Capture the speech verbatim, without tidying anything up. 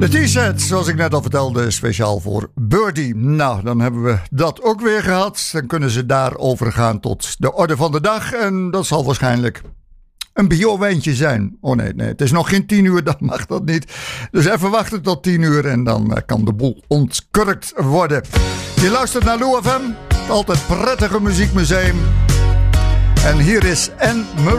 De T-set, zoals ik net al vertelde, speciaal voor Birdie. Nou, dan hebben we dat ook weer gehad. Dan kunnen ze daar overgaan tot de orde van de dag. En dat zal waarschijnlijk een bio-wijntje zijn. Oh nee, nee, het is nog geen tien uur, dan mag dat niet. Dus even wachten tot tien uur en dan kan de boel ontkurkt worden. Je luistert naar Lou F M, altijd prettige muziekmuseum. En hier is Anne Marie.